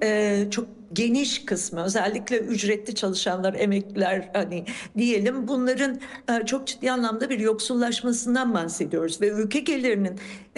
çok geniş kısmı, özellikle ücretli çalışanlar, emekliler hani diyelim, bunların çok ciddi anlamda bir yoksullaşmasından bahsediyoruz ve ülke gelirinin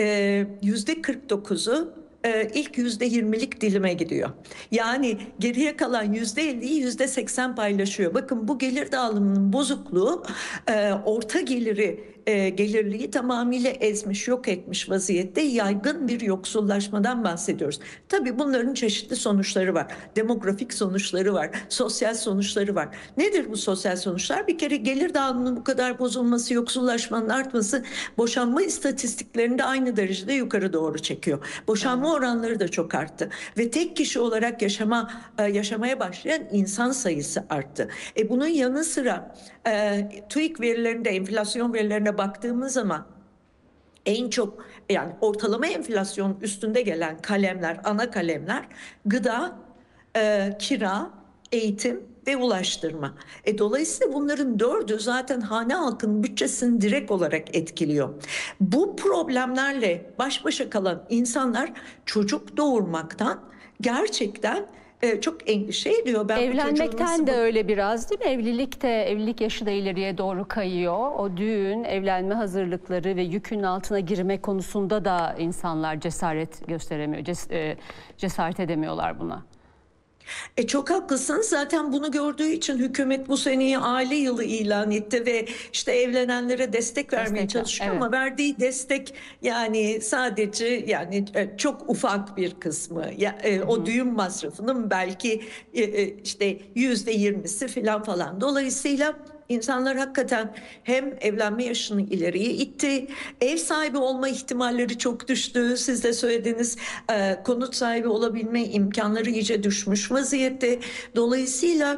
%49'u ilk %20'lik dilime gidiyor. Yani geriye kalan %50'yi %80 paylaşıyor. Bakın, bu gelir dağılımının bozukluğu orta gelirliği tamamıyla ezmiş, yok etmiş vaziyette, yaygın bir yoksullaşmadan bahsediyoruz. Tabii bunların çeşitli sonuçları var. Demografik sonuçları var, sosyal sonuçları var. Nedir bu sosyal sonuçlar? Bir kere gelir dağılımının bu kadar bozulması, yoksullaşmanın artması boşanma istatistiklerini de aynı derecede yukarı doğru çekiyor. Boşanma oranları da çok arttı ve tek kişi olarak yaşamaya başlayan insan sayısı arttı. Bunun yanı sıra TÜİK verilerinde, enflasyon verilerine baktığımız zaman en çok, yani ortalama enflasyon üstünde gelen kalemler, ana kalemler gıda, kira, eğitim ve ulaştırma. Dolayısıyla bunların dördü zaten hane halkının bütçesini direkt olarak etkiliyor. Bu problemlerle baş başa kalan insanlar çocuk doğurmaktan gerçekten çok endişe ediyor. Evlenmekten de öyle biraz, değil mi? Evlilik yaşı da ileriye doğru kayıyor. O düğün, evlenme hazırlıkları ve yükün altına girme konusunda da insanlar cesaret gösteremiyor, cesaret edemiyorlar buna. Çok haklısınız. Zaten bunu gördüğü için hükümet bu seneyi aile yılı ilan etti ve işte evlenenlere destek vermeye çalışıyor, evet. ama verdiği destek yani sadece, yani çok ufak bir kısmı. O düğün masrafının belki işte %20'si falan. Dolayısıyla İnsanlar hakikaten hem evlenme yaşını ileriye itti, ev sahibi olma ihtimalleri çok düştü. Siz de söylediniz, konut sahibi olabilme imkanları iyice düşmüş vaziyette. Dolayısıyla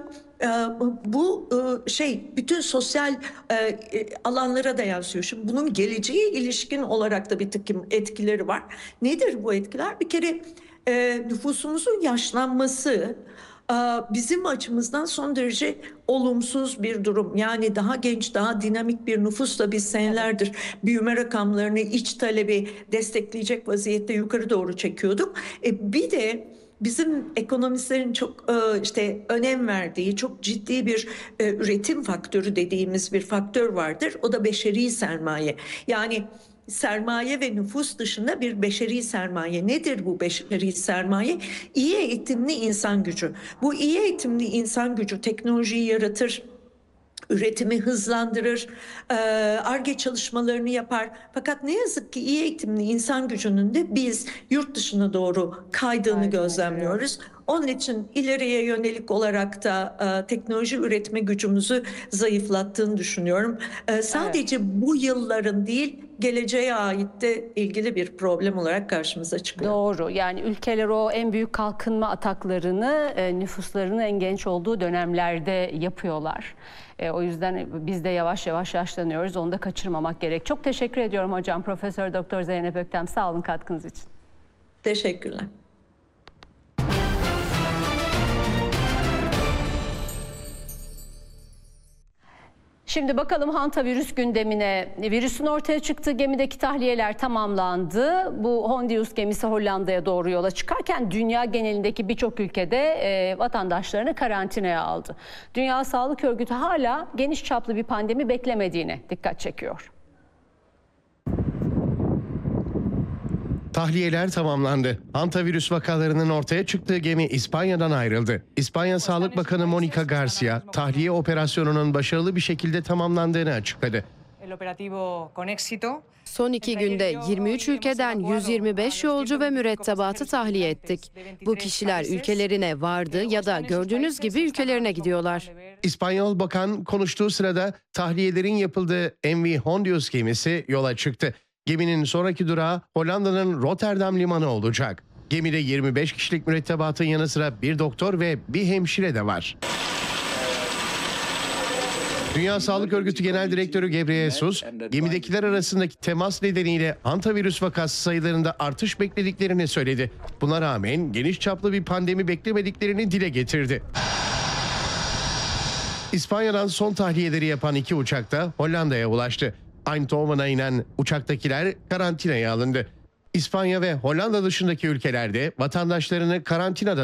bu bütün sosyal alanlara da yansıyor. Şimdi bunun geleceğe ilişkin olarak da bir takım etkileri var. Nedir bu etkiler? Bir kere nüfusumuzun yaşlanması bizim açımızdan son derece olumsuz bir durum. Yani daha genç, daha dinamik bir nüfusla biz senelerdir büyüme rakamlarını, iç talebi destekleyecek vaziyette yukarı doğru çekiyorduk. Bir de bizim ekonomistlerin çok önem verdiği çok ciddi bir üretim faktörü dediğimiz bir faktör vardır. O da beşeri sermaye. Yani sermaye ve nüfus dışında bir beşeri sermaye. Nedir bu beşeri sermaye? İyi eğitimli insan gücü. Bu iyi eğitimli insan gücü teknolojiyi yaratır, üretimi hızlandırır, Ar-Ge çalışmalarını yapar. Fakat ne yazık ki iyi eğitimli insan gücünün de biz yurt dışına doğru kaydığını gözlemliyoruz. Onun için ileriye yönelik olarak da teknoloji üretme gücümüzü zayıflattığını düşünüyorum. Sadece bu yılların değil, geleceğe ait de ilgili bir problem olarak karşımıza çıkıyor. Doğru. Yani ülkeler o en büyük kalkınma ataklarını nüfuslarının en genç olduğu dönemlerde yapıyorlar. O yüzden biz de yavaş yavaş yaşlanıyoruz. Onu da kaçırmamak gerek. Çok teşekkür ediyorum hocam. Profesör Doktor Zeynep Öktem, sağ olun katkınız için. Teşekkürler. Şimdi bakalım hantavirüs gündemine. Virüsün ortaya çıktığı gemideki tahliyeler tamamlandı. Bu Hondius gemisi Hollanda'ya doğru yola çıkarken dünya genelindeki birçok ülkede vatandaşlarını karantinaya aldı. Dünya Sağlık Örgütü hala geniş çaplı bir pandemi beklemediğine dikkat çekiyor. Tahliyeler tamamlandı. Hantavirüs vakalarının ortaya çıktığı gemi İspanya'dan ayrıldı. İspanya Sağlık Bakanı Mónica García, tahliye operasyonunun başarılı bir şekilde tamamlandığını açıkladı. Son 2 günde 23 ülkeden 125 yolcu ve mürettebatı tahliye ettik. Bu kişiler ülkelerine vardı ya da gördüğünüz gibi ülkelerine gidiyorlar. İspanyol bakan konuştuğu sırada tahliyelerin yapıldığı MV Hondius gemisi yola çıktı. Geminin sonraki durağı Hollanda'nın Rotterdam limanı olacak. Gemide 25 kişilik mürettebatın yanı sıra bir doktor ve bir hemşire de var. Dünya Sağlık Örgütü Genel Direktörü Ghebreyesus, gemidekiler arasındaki temas nedeniyle hantavirüs vakası sayılarında artış beklediklerini söyledi. Buna rağmen geniş çaplı bir pandemi beklemediklerini dile getirdi. İspanya'dan son tahliyeleri yapan 2 uçak da Hollanda'ya ulaştı. Eindhoven'a inen uçaktakiler karantinaya alındı. İspanya ve Hollanda dışındaki ülkelerde vatandaşlarını karantinada